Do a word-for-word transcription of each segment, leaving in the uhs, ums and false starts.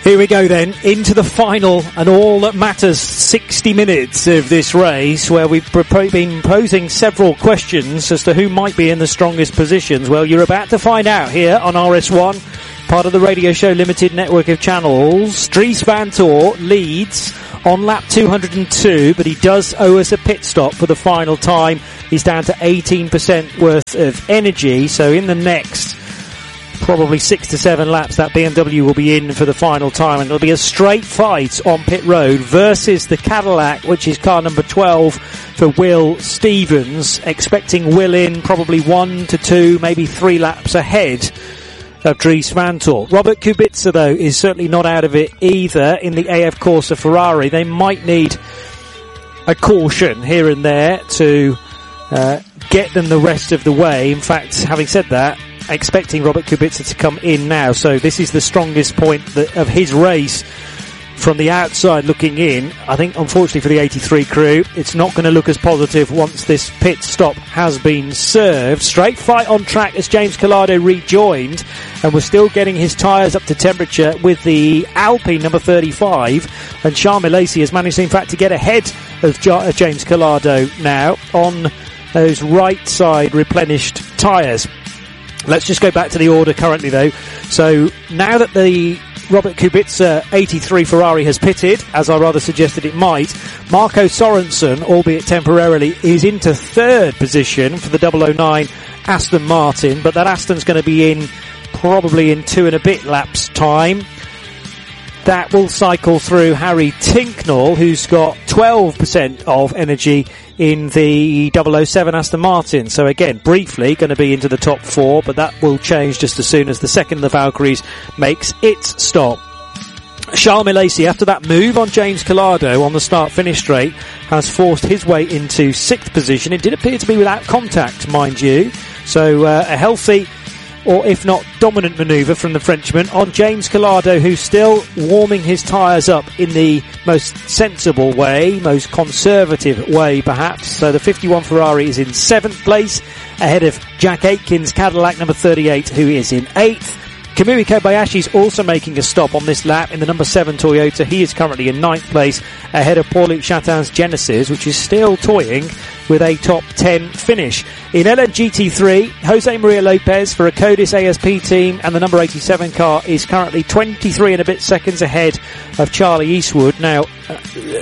Here we go then, into the final and all that matters, sixty minutes of this race, where we've been posing several questions as to who might be in the strongest positions. Well, you're about to find out here on R S one, part of the Radio Show Limited network of channels. Dries Vanthoor leads on lap two hundred two, but he does owe us a pit stop for the final time. He's down to eighteen percent worth of energy, so in the next probably six to seven laps, that B M W will be in for the final time, and it'll be a straight fight on pit road versus the Cadillac, which is car number twelve for Will Stevens. Expecting Will in probably one to two, maybe three laps ahead of Dries Vanthoor. Robert Kubica, though, is certainly not out of it either in the A F Corsa Ferrari. They might need a caution here and there to uh, get them the rest of the way. In fact, having said that, expecting Robert Kubica to come in now. So this is the strongest point that, of his race from the outside looking in. I think, unfortunately for the eighty-three crew, it's not going to look as positive once this pit stop has been served. Straight fight on track as James Calado rejoined, and we're still getting his tyres up to temperature with the Alpine number thirty-five, and Charles Milesi has managed, in fact, to get ahead of jo- James Calado now on those right side replenished tyres. Let's just go back to the order currently, though. So now that the Robert Kubica eighty-three Ferrari has pitted, as I rather suggested it might, Marco Sorensen, albeit temporarily, is into third position for the double oh nine Aston Martin, but that Aston's going to be in probably in two and a bit laps time. That will cycle through Harry Tincknell, who's got twelve percent of energy in the double oh seven Aston Martin. So again, briefly going to be into the top four, but that will change just as soon as the second of the Valkyries makes its stop. Charles Milesi, after that move on James Calado on the start-finish straight, has forced his way into sixth position. It did appear to be without contact, mind you. So uh, a healthy, or if not dominant, manoeuvre from the Frenchman on James Calado, who's still warming his tyres up in the most sensible way, most conservative way perhaps. So the fifty-one Ferrari is in seventh place, ahead of Jack Aitken's Cadillac number thirty-eight, who is in eighth. Kamui Kobayashi's also making a stop on this lap in the number seven Toyota. He is currently in ninth place, ahead of Paul-Luc Chatin's Genesis, which is still toying with a top ten finish. In L M G T three, Jose Maria Lopez for a Codis A S P team, and the number eighty-seven car is currently twenty-three and a bit seconds ahead of Charlie Eastwood. Now, uh,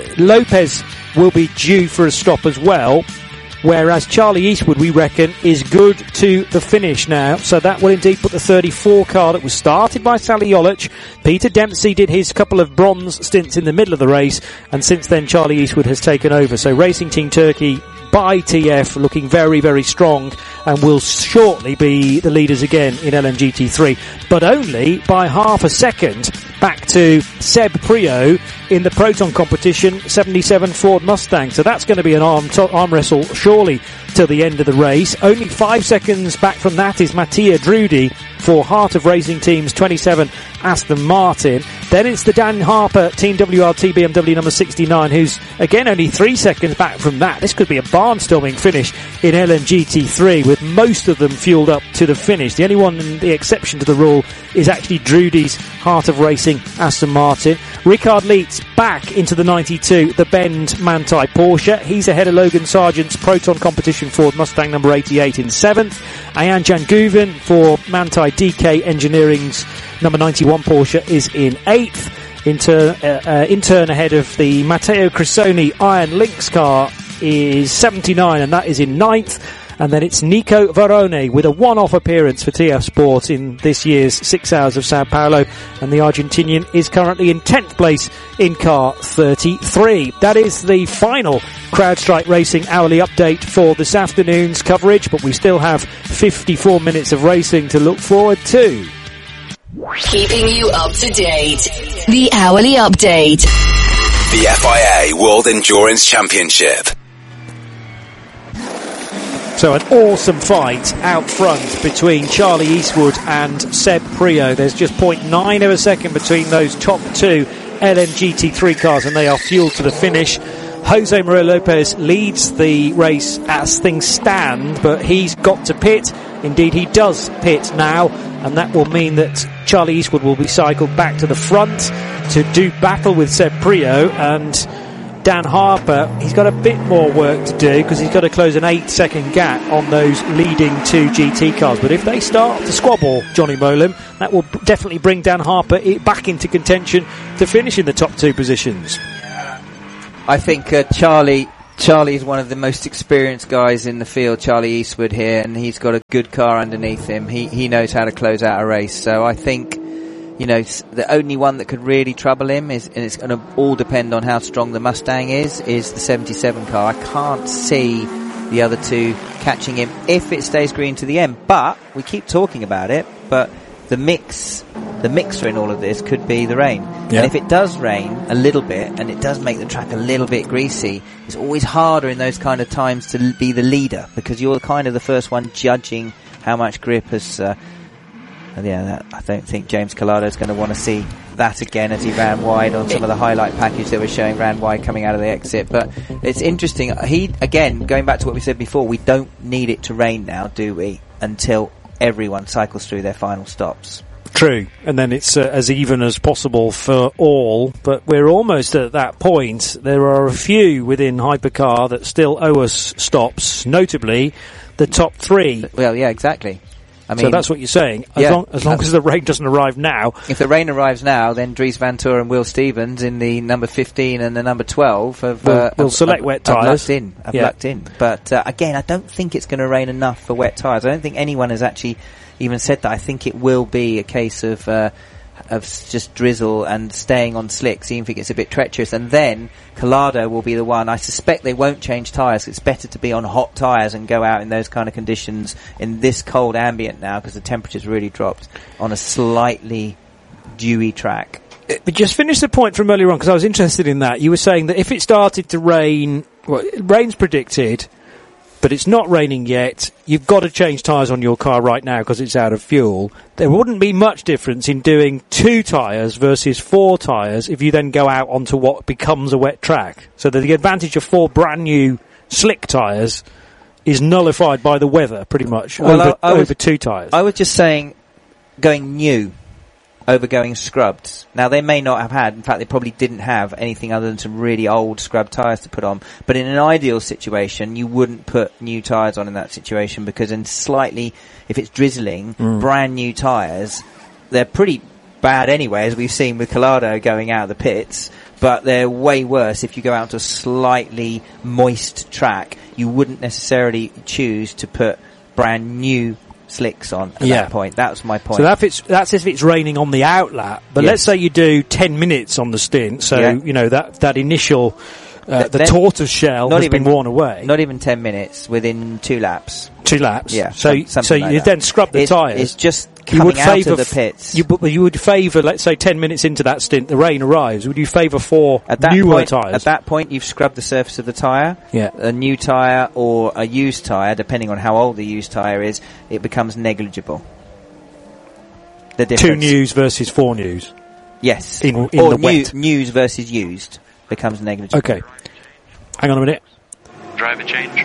Lopez will be due for a stop as well, whereas Charlie Eastwood, we reckon, is good to the finish now. So that will indeed put the thirty-four car that was started by Sally Jolic. Peter Dempsey did his couple of bronze stints in the middle of the race, and since then Charlie Eastwood has taken over. So Racing Team Turkey by T F looking very, very strong, and will shortly be the leaders again in L M G T three, but only by half a second back to Seb Priaulx in the Proton competition, seventy-seven Ford Mustang. So that's going to be an arm, to- arm wrestle surely till the end of the race. Only five seconds back from that is Mattia Drudi for Heart of Racing Team's twenty-seven Aston Martin. Then it's the Dan Harper Team W R T B M W number sixty-nine, who's again only three seconds back from that. This could be a barnstorming finish in L M G T three, with most of them fueled up to the finish. The only one, the exception to the rule, is actually Drudy's Heart of Racing Aston Martin. Ricard Leitz back into the ninety-two, the Bend Manthey Porsche. He's ahead of Logan Sargent's Proton competition Ford Mustang number eighty-eight in seventh. Ayan Janguven for Manthey D K Engineering's number ninety-one Porsche is in eighth. In turn, uh, uh, in turn ahead of the Matteo Crisoni Iron Lynx car is seventy-nine, and that is in ninth. And then it's Nico Varone with a one-off appearance for T F Sport in this year's Six Hours of Sao Paulo, and the Argentinian is currently in tenth place in car thirty-three. That is the final CrowdStrike Racing hourly update for this afternoon's coverage, but we still have fifty-four minutes of racing to look forward to. Keeping you up to date. The hourly update. The F I A World Endurance Championship. So an awesome fight out front between Charlie Eastwood and Seb Priaulx. There's just zero point nine of a second between those top two L M G T three cars, and they are fueled to the finish. Jose Maria Lopez leads the race as things stand, but he's got to pit. Indeed, he does pit now, and that will mean that Charlie Eastwood will be cycled back to the front. to do battle with Seb Prio, and Dan Harper, he's got a bit more work to do because he's got to close an eight second gap on those leading two G T cars. But if they start to squabble, Johnny Molim, that will definitely bring Dan Harper back into contention to finish in the top two positions. I think uh, Charlie Charlie is one of the most experienced guys in the field, Charlie Eastwood here, and he's got a good car underneath him. He he knows how to close out a race. So I think, you know, the only one that could really trouble him is, and it's going to all depend on how strong the Mustang is, is the seventy-seven car. I can't see the other two catching him if it stays green to the end. But we keep talking about it, but the mix, the mixer in all of this could be the rain. Yeah. And if it does rain a little bit, and it does make the track a little bit greasy, it's always harder in those kind of times to be the leader, because you're kind of the first one judging how much grip has... Uh, yeah, that, I don't think James Collado is going to want to see that again, as he ran wide on some of the highlight package that was showing ran wide coming out of the exit. But it's interesting. He, again, going back to what we said before, we don't need it to rain now, do we? Until everyone cycles through their final stops. True, and then it's uh, as even as possible for all, but we're almost at that point. There are a few within Hypercar that still owe us stops, notably the top three. Well, yeah, exactly. I mean, so that's what you're saying. As, yeah, long, as long as the rain doesn't arrive now. If the rain arrives now, then Dries Van Toor and Will Stevens in the number fifteen and the number twelve have, we'll, uh, we'll have, select have, wet have tyres. Lucked in, have yeah. lucked in. But uh, again, I don't think it's going to rain enough for wet tyres. I don't think anyone has actually even said that. I think it will be a case of uh, of just drizzle and staying on slicks, even if it gets a bit treacherous. And then Collado will be the one. I suspect they won't change tyres. It's better to be on hot tyres and go out in those kind of conditions in this cold ambient now, because the temperature's really dropped on a slightly dewy track. But just finish the point from earlier on, because I was interested in that. You were saying that if it started to rain, well, rain's predicted, but it's not raining yet, you've got to change tyres on your car right now because it's out of fuel. There wouldn't be much difference in doing two tyres versus four tyres if you then go out onto what becomes a wet track. So that the advantage of four brand new slick tyres is nullified by the weather, pretty much, well, over, I, I was, over two tyres. I was just saying going new over going scrubbed. Now, they may not have had, in fact, they probably didn't have anything other than some really old scrubbed tyres to put on. But in an ideal situation, you wouldn't put new tyres on in that situation, because in slightly, if it's drizzling, mm. brand new tyres, they're pretty bad anyway, as we've seen with Collado going out of the pits, but they're way worse if you go out to a slightly moist track. You wouldn't necessarily choose to put brand new slicks on at yeah. that point. That's my point. So that it's, that's if it's raining on the outlap. But yes. let's say you do ten minutes on the stint. So, yeah. you know, that, that initial, uh, Th- the then, tortoise shell has even, been worn away. Not even ten minutes, within two laps. Two laps? Yeah. So, some, so like you that. then scrub the it, tyres. It's just coming out of the pits. You, you would favour, let's say, ten minutes into that stint, the rain arrives. Would you favour four at that newer point, tyres? At that point, you've scrubbed the surface of the tyre. Yeah. A new tyre or a used tyre, depending on how old the used tyre is, it becomes negligible. The difference. Two news versus four news. Yes. In, in or the new, wet. news versus used becomes negligible. Okay. Hang on a minute. Driver change.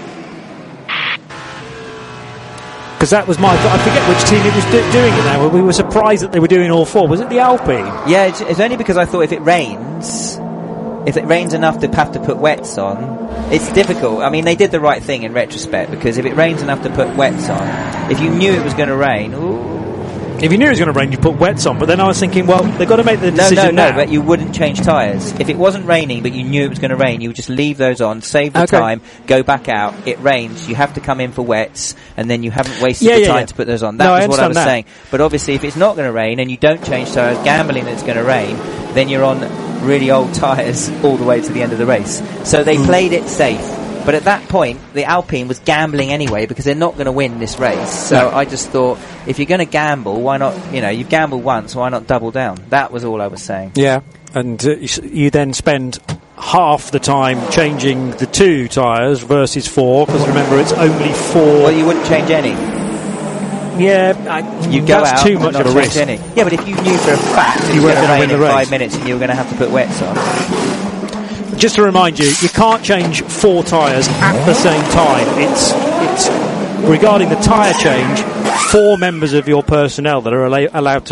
Because that was my... I forget which team it was do, doing it now. We were surprised that they were doing all four. Was it the Alpine? Yeah, it's, it's only because I thought if it rains... If it rains enough to have to put wets on, it's difficult. I mean, they did the right thing in retrospect, because if it rains enough to put wets on, if you knew it was going to rain... Ooh, if you knew it was going to rain, you put wets on. But then I was thinking, well, they've got to make the decision No, no, no, now. but you wouldn't change tyres. If it wasn't raining, but you knew it was going to rain, you would just leave those on, save the okay. time, go back out. It rains, you have to come in for wets, and then you haven't wasted yeah, the yeah, time yeah. to put those on. That no, was I what I was that. saying. But obviously, if it's not going to rain, and you don't change tyres, gambling that it's going to rain, then you're on really old tyres all the way to the end of the race. So they mm. played it safe. But at that point, the Alpine was gambling anyway, because they're not going to win this race. So no. I just thought, if you're going to gamble, why not, you know, you've gambled once, why not double down? That was all I was saying. Yeah, and uh, you, you then spend half the time changing the two tyres versus four, because remember, it's only four. Well, you wouldn't change any. Yeah, I, you go that's out too much of a risk. Any. Yeah, but if you knew for a fact you it was going to rain win the in race. five minutes and you were going to have to put wets on. Just to remind you, you can't change four tyres at the same time. It's it's regarding the tyre change, four members of your personnel that are al- allowed to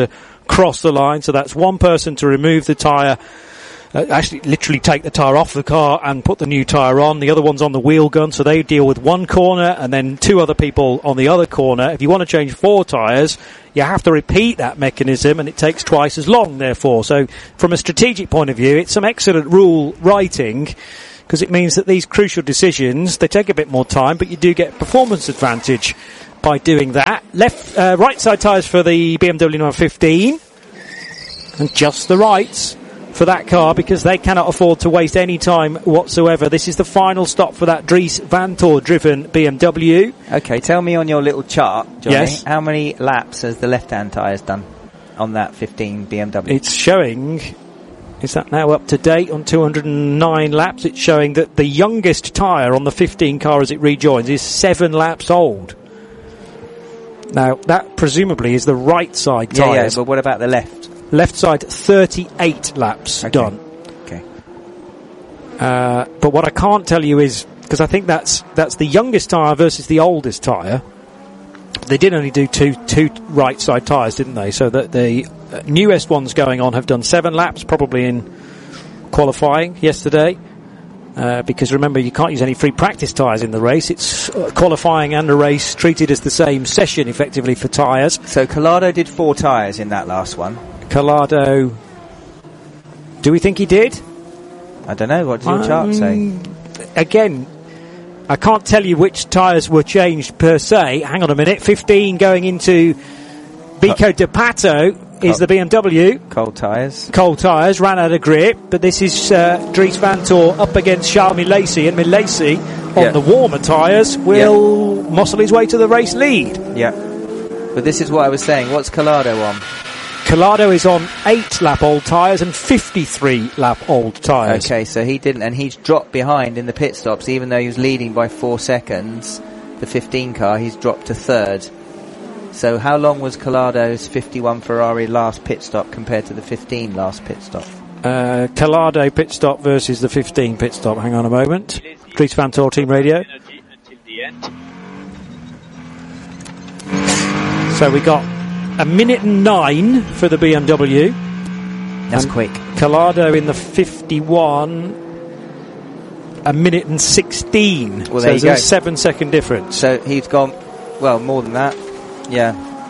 cross the line. So that's one person to remove the tyre, uh, actually literally take the tyre off the car and put the new tyre on. The other one's on the wheel gun, so they deal with one corner and then two other people on the other corner. If you want to change four tyres, you have to repeat that mechanism, and it takes twice as long, therefore. So from a strategic point of view, it's some excellent rule writing, because it means that these crucial decisions, they take a bit more time, but you do get performance advantage by doing that. Left, uh, right side tyres for the B M W number fifteen, and just the rights for that car, because they cannot afford to waste any time whatsoever. This is the final stop for that Dries Vanthoor driven B M W. Okay, tell me on your little chart, Johnny, yes, how many laps has the left-hand tyres done on that fifteen B M W? It's showing, is that now up to date on two hundred nine laps? It's showing that the youngest tyre on the fifteen car as it rejoins is seven laps old. Now, that presumably is the right side tyres. Yeah, yeah, but what about the left? Left side, thirty-eight laps okay. done. Okay. Uh, but what I can't tell you is, because I think that's that's the youngest tyre versus the oldest tyre. They did only do two two right side tyres, didn't they? So that the uh, newest ones going on have done seven laps, probably in qualifying yesterday. Uh, because remember, you can't use any free practice tyres in the race. It's uh, qualifying and a race treated as the same session, effectively, for tyres. So Collado did four tyres in that last one. Collado, do we think he did? I don't know. What does your um, chart say? Again, I can't tell you which tyres were changed per se. Hang on a minute. fifteen going into Vico De Pato is the B M W. Cold tyres. Cold tyres, ran out of grip, but this is uh, Dries Vanthoor up against Charles Milesi, and Milesi on yeah. the warmer tyres will yeah. muscle his way to the race lead. Yeah. But this is what I was saying. What's Collado on? Collado is on eight lap old tyres and fifty-three lap old tyres. Okay, so he didn't, and he's dropped behind in the pit stops, even though he was leading by four seconds. The fifteen car, he's dropped to third. So how long was Collado's fifty-one Ferrari last pit stop compared to the fifteen last pit stop? Uh, Collado pit stop versus the fifteen pit stop. Hang on a moment. Dries Vanthoor Team Radio. So we got a minute and nine for the B M W. That's and quick. Collado in the fifty-one, a minute and sixteen. Well, so there you there's go. a seven second difference. So he's gone, well, more than that. Yeah.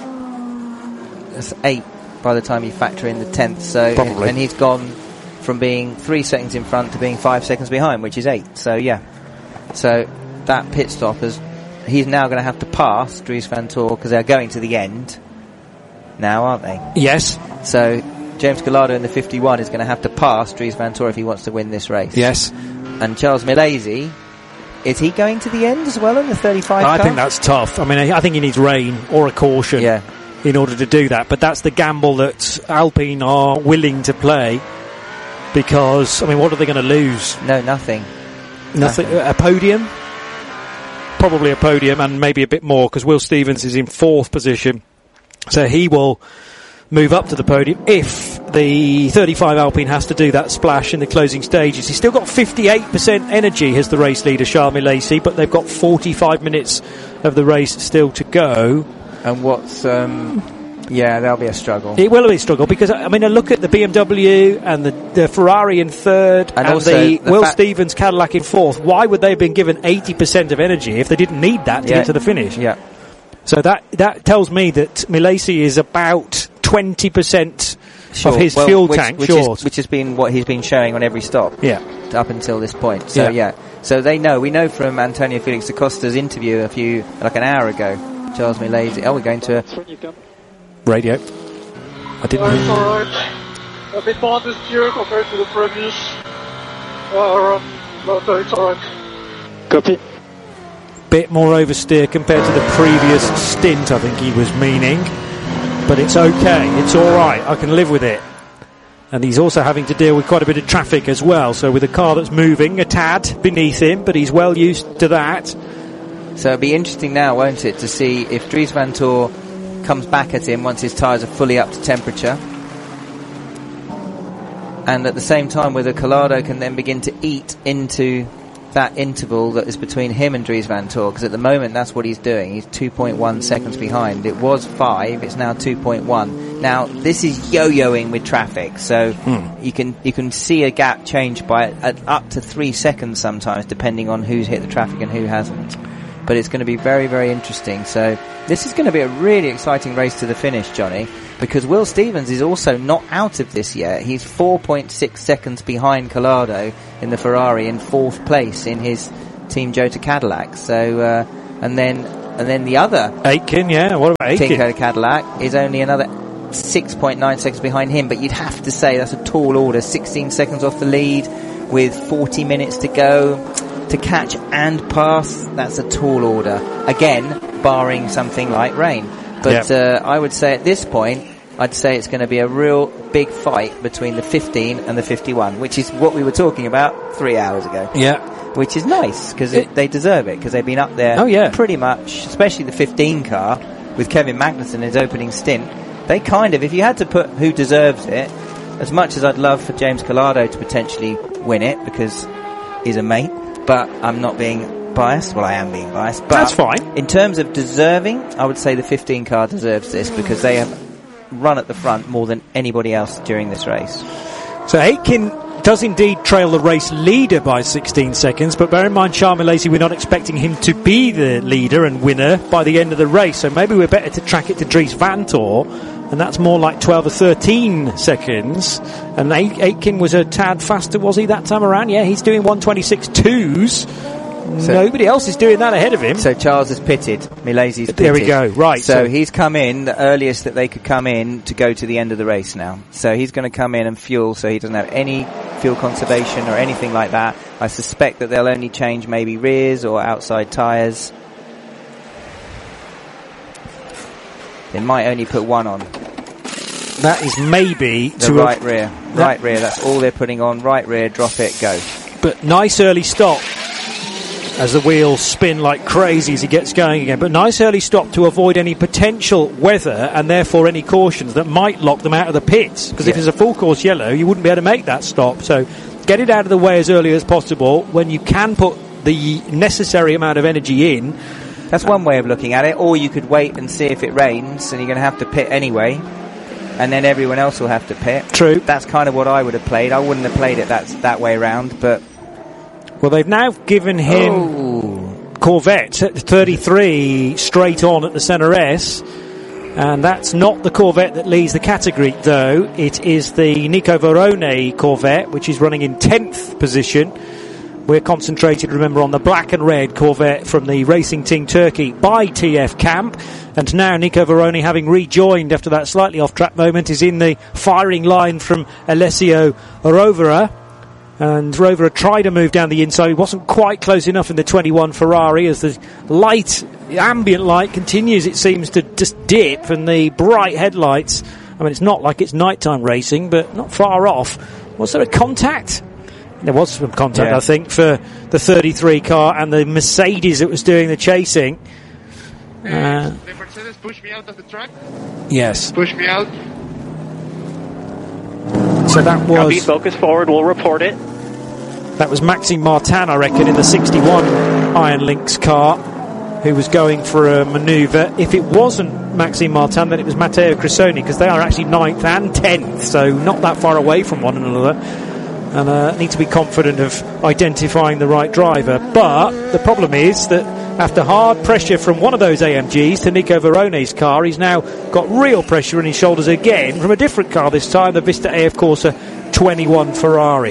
That's eight by the time you factor in the tenth. So, Probably. And he's gone from being three seconds in front to being five seconds behind, which is eight. So, yeah. So that pit stop is, he's now going to have to pass Dries Vanthoor, because they're going to the end now, aren't they? Yes. So James Collado in the fifty-one is going to have to pass Dries Vanthoor if he wants to win this race. Yes. And Charles Milesi, is he going to the end as well in the thirty-five I car? think that's tough. I mean, I think he needs rain or a caution yeah. in order to do that. But that's the gamble that Alpine are willing to play, because, I mean, what are they going to lose? No, nothing. Nothing. Nothing. A podium? Probably a podium, and maybe a bit more, because Will Stevens is in fourth position. So he will move up to the podium if the thirty-five Alpine has to do that splash in the closing stages. He's still got fifty-eight percent energy as the race leader, Charles Milesi, but they've got forty-five minutes of the race still to go. And what's... Um, yeah, that'll be a struggle. It will be a struggle, because, I mean, I look at the B M W and the, the Ferrari in third and, And and also the, the Will fa- Stevens Cadillac in fourth. Why would they have been given eighty percent of energy if they didn't need that to Yeah. get to the finish? Yeah. So that that tells me that Milesi is about twenty percent Sure. of his Well, fuel which, tank which short. Is, which has been what he's been showing on every stop. Yeah. Up until this point. So, Yeah. yeah. So they know. We know from Antonio Felix da Costa's interview a few, like an hour ago, Charles Milesi. Oh, we're going to... Radio. I didn't... It's alright. A bit more this year compared to the previous uh, run, but uh, it's alright. Copy. Bit more oversteer compared to the previous stint, I think he was meaning. But it's okay. It's alright. I can live with it. And he's also having to deal with quite a bit of traffic as well. So with a car that's moving a tad beneath him, but he's well used to that. So it'll be interesting now, won't it, to see if Dries Vanthoor comes back at him once his tyres are fully up to temperature. And at the same time, whether Collado can then begin to eat into that interval that is between him and Dries Van Tor, because at the moment that's what he's doing. He's two point one seconds behind. It was five, it's now two point one. Now this is yo-yoing with traffic, so hmm. you can you can see a gap change by uh, up to three seconds sometimes, depending on who's hit the traffic and who hasn't. But it's going to be very, very interesting. So this is going to be a really exciting race to the finish, Johnny, because Will Stevens is also not out of this yet. He's four point six seconds behind Collado in the Ferrari, in fourth place in his Team Jota Cadillac. So, uh, and then and then the other Aitken, yeah, what about Aitken? Team Jota Cadillac is only another six point nine seconds behind him. But you'd have to say that's a tall order. sixteen seconds off the lead with forty minutes to go. To catch and pass, that's a tall order. Again, barring something like rain. But yep. uh, I would say at this point, I'd say it's going to be a real big fight between the fifteen and the fifty-one, which is what we were talking about three hours ago. Yeah. Which is nice, because they deserve it, because they've been up there oh, yeah. pretty much, especially the fifteen car, with Kevin Magnussen in his opening stint. They kind of, if you had to put who deserves it, as much as I'd love for James Collado to potentially win it, because he's a mate, but I'm not being biased. Well, I am being biased. But that's fine. In terms of deserving, I would say the fifteen car deserves this, because they have run at the front more than anybody else during this race. So Aitken does indeed trail the race leader by sixteen seconds, but bear in mind, Charles Milesi, we're not expecting him to be the leader and winner by the end of the race, so maybe we're better to track it to Dries Van Tor, and that's more like twelve or thirteen seconds. And Aitken was a tad faster, was he, that time around? Yeah, he's doing one twenty-six twos. So nobody else is doing that ahead of him. So Charles has pitted. Milesi's pitted. There we go. Right. So, so he's come in the earliest that they could come in to go to the end of the race now. So he's going to come in and fuel, so he doesn't have any fuel conservation or anything like that. I suspect that they'll only change maybe rears or outside tyres. They might only put one on. That is maybe the to right rear. Right rear. That's all they're putting on. Right rear. Drop it. Go. But nice early stop as the wheels spin like crazy as he gets going again. But nice early stop to avoid any potential weather and therefore any cautions that might lock them out of the pits. Because yeah. if it's a full course yellow, you wouldn't be able to make that stop. So get it out of the way as early as possible when you can put the necessary amount of energy in. That's one way of looking at it. Or you could wait and see if it rains and you're going to have to pit anyway. And then everyone else will have to pit. True. That's kind of what I would have played. I wouldn't have played it that, that way around, but... Well, they've now given him oh. Corvette thirty-three straight on at the Senna S, and that's not the Corvette that leads the category, though. It is the Nico Varrone Corvette, which is running in tenth position. We're concentrated, remember, on the black and red Corvette from the Racing Team Turkey by T F Camp. And now Nico Varrone, having rejoined after that slightly off-track moment, is in the firing line from Alessio Rovera. And Rovera tried to move down the inside. He wasn't quite close enough in the twenty-one Ferrari as the light, the ambient light continues, it seems, to just dip, and the bright headlights, I mean, it's not like it's nighttime racing, but not far off. Was there a contact? There was some contact, yeah. I think, for the thirty-three car and the Mercedes that was doing the chasing. Uh, the Mercedes pushed me out of the track? Yes. Push me out. So that was... Copy, focus forward, we'll report it. That was Maxime Martin, I reckon, in the sixty-one Iron Lynx car, who was going for a manoeuvre. If it wasn't Maxime Martin, then it was Matteo Cressoni, because they are actually ninth and tenth, so not that far away from one another. And uh, need to be confident of identifying the right driver. But the problem is that after hard pressure from one of those A M Gs to Nico Varrone's car, he's now got real pressure in his shoulders again from a different car this time, the Vista A F Corsa twenty-one Ferrari.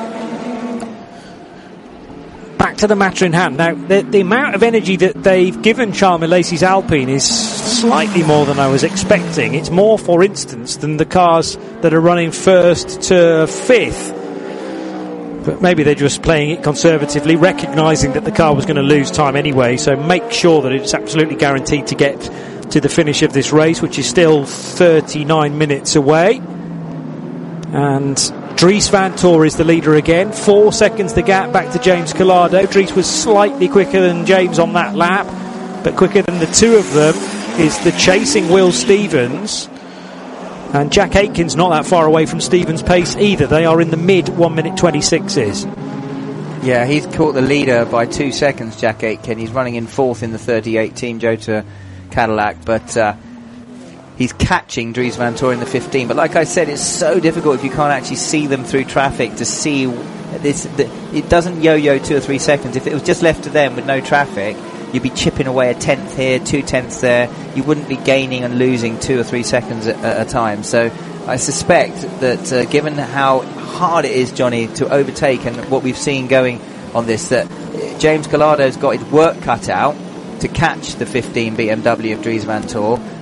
Back to the matter in hand. Now, the, the amount of energy that they've given Charles Milesi's Alpine is slightly more than I was expecting. It's more, for instance, than the cars that are running first to fifth. But maybe they're just playing it conservatively, recognising that the car was going to lose time anyway, so make sure that it's absolutely guaranteed to get to the finish of this race, which is still thirty-nine minutes away. And Dries Van Tor is the leader again. Four seconds the gap back to James Collado. Dries was slightly quicker than James on that lap, but quicker than the two of them is the chasing Will Stevens. And Jack Aitken's not that far away from Stevens' pace either. They are in the mid one minute twenty-sixes. Yeah, he's caught the leader by two seconds, Jack Aitken. He's running in fourth in the thirty-eight Team Jota Cadillac, but uh, he's catching Dries Van Tor in the fifteen. But like I said, it's so difficult if you can't actually see them through traffic to see this. The, it doesn't yo-yo two or three seconds. If it was just left to them with no traffic, you'd be chipping away a tenth here, two tenths there. You wouldn't be gaining and losing two or three seconds at, at a time. So I suspect that uh, given how hard it is, Johnny, to overtake, and what we've seen going on this, that James Calado's got his work cut out to catch the fifteen B M W of Dries Van Tor.